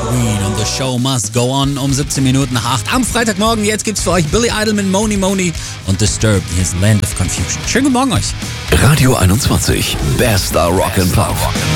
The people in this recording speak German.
Queen und The Show Must Go On um 17 Minuten nach 8 am Freitagmorgen. Jetzt gibt's für euch Billy Idol mit Moni Moni und Disturbed, hier ist Land of Confusion. Schönen guten Morgen euch. Radio 21, bester Rock and Pop.